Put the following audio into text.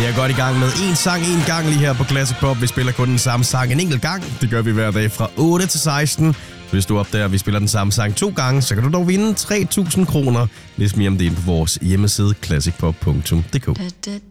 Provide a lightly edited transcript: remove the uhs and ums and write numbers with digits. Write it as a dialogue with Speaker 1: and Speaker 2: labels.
Speaker 1: Vi er godt i gang med en sang en gang lige her på Classic Pop. Vi spiller kun den samme sang en enkelt gang. Det gør vi hver dag fra 8 til 16. Hvis du opdager, at vi spiller den samme sang 2 gange, så kan du dog vinde 3.000 kroner. Læs mere om det inde på vores hjemmeside classicpop.dk.